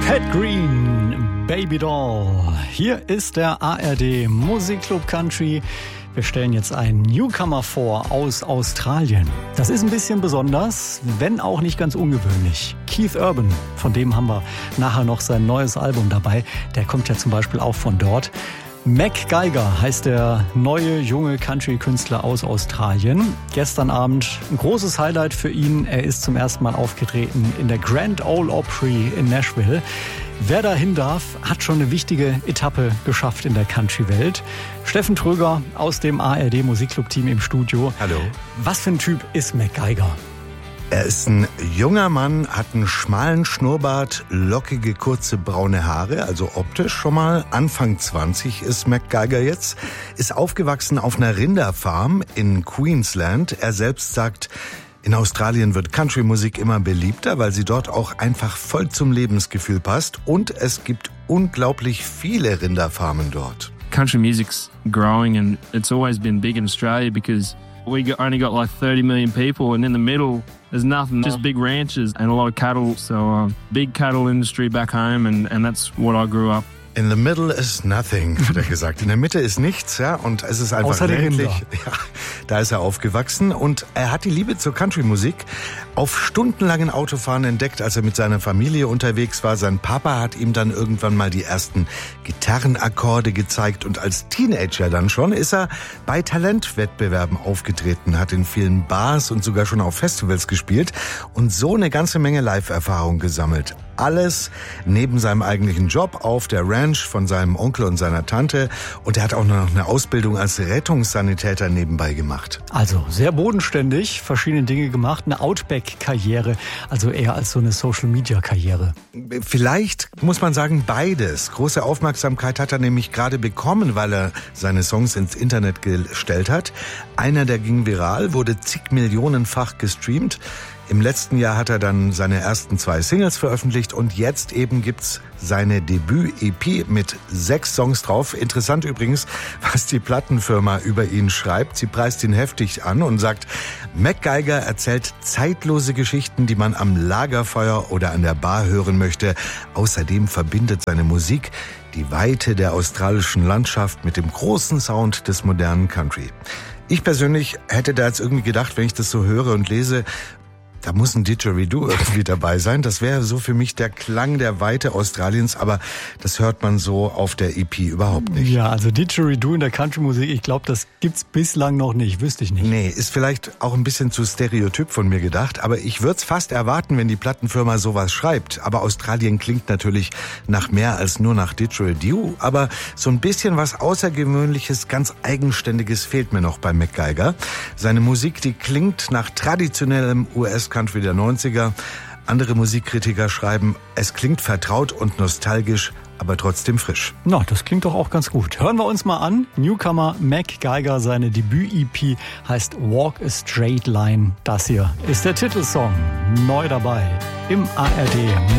Pat Green, Baby Doll. Hier ist der ARD Musikclub Country. Wir stellen jetzt einen Newcomer vor aus Australien. Das ist ein bisschen besonders, wenn auch nicht ganz ungewöhnlich. Keith Urban, von dem haben wir nachher noch sein neues Album dabei. Der kommt ja zum Beispiel auch von dort. Mac Geiger heißt der neue, junge Country-Künstler aus Australien. Gestern Abend ein großes Highlight für ihn. Er ist zum ersten Mal aufgetreten in der Grand Ole Opry in Nashville. Wer dahin darf, hat schon eine wichtige Etappe geschafft in der Country-Welt. Steffen Tröger aus dem ARD Musikclub-Team im Studio. Hallo. Was für ein Typ ist Mac Geiger? Er ist ein junger Mann, hat einen schmalen Schnurrbart, lockige, kurze braune Haare, also optisch schon mal. Anfang 20 ist Mac Geiger jetzt, ist aufgewachsen auf einer Rinderfarm in Queensland. Er selbst sagt, in Australien wird Country-Musik immer beliebter, weil sie dort auch einfach voll zum Lebensgefühl passt. Und es gibt unglaublich viele Rinderfarmen dort. Country music's growing and it's always been big in Australia because only got like 30 million people, and in the middle, there's nothing, just big ranches and a lot of cattle. So big cattle industry back home, and that's what I grew up. In the middle is nothing, hat er gesagt. In der Mitte ist nichts, ja, und es ist einfach ländlich. Ja, da ist er aufgewachsen und er hat die Liebe zur Country-Musik auf stundenlangen Autofahren entdeckt, als er mit seiner Familie unterwegs war. Sein Papa hat ihm dann irgendwann mal die ersten Gitarrenakkorde gezeigt und als Teenager dann schon ist er bei Talentwettbewerben aufgetreten, hat in vielen Bars und sogar schon auf Festivals gespielt und so eine ganze Menge Live-Erfahrung gesammelt. Alles neben seinem eigentlichen Job auf der Ranch von seinem Onkel und seiner Tante. Und er hat auch noch eine Ausbildung als Rettungssanitäter nebenbei gemacht. Also sehr bodenständig, verschiedene Dinge gemacht, eine Outback-Karriere, also eher als so eine Social-Media-Karriere. Vielleicht muss man sagen beides. Große Aufmerksamkeit hat er nämlich gerade bekommen, weil er seine Songs ins Internet gestellt hat. Einer, der ging viral, wurde zig millionenfach gestreamt. Im letzten Jahr hat er dann seine ersten 2 Singles veröffentlicht und jetzt eben gibt's seine Debüt-EP mit 6 Songs drauf. Interessant übrigens, was die Plattenfirma über ihn schreibt. Sie preist ihn heftig an und sagt, Mac Geiger erzählt zeitlose Geschichten, die man am Lagerfeuer oder an der Bar hören möchte. Außerdem verbindet seine Musik die Weite der australischen Landschaft mit dem großen Sound des modernen Country. Ich persönlich hätte da jetzt irgendwie gedacht, wenn ich das so höre und lese, da muss ein Didgeridoo irgendwie dabei sein. Das wäre so für mich der Klang der Weite Australiens, aber das hört man so auf der EP überhaupt nicht. Ja, also Didgeridoo in der Country-Musik, ich glaube, das gibt's bislang noch nicht, wüsste ich nicht. Nee, ist vielleicht auch ein bisschen zu stereotyp von mir gedacht, aber ich würde es fast erwarten, wenn die Plattenfirma sowas schreibt. Aber Australien klingt natürlich nach mehr als nur nach Didgeridoo, aber so ein bisschen was Außergewöhnliches, ganz Eigenständiges fehlt mir noch bei Mac Geiger. Seine Musik, die klingt nach traditionellem US-Country der 90er. Andere Musikkritiker schreiben, es klingt vertraut und nostalgisch, aber trotzdem frisch. Na, das klingt doch auch ganz gut. Hören wir uns mal an. Newcomer Mac Geiger, seine Debüt-EP heißt Walk a Straight Line. Das hier ist der Titelsong. Neu dabei im ARD